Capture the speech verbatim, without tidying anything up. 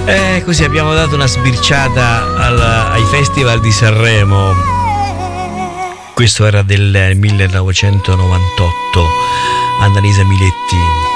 E così abbiamo dato una sbirciata al, ai festival di Sanremo. Questo era del millenovecentonovantotto. Annalisa Miletti.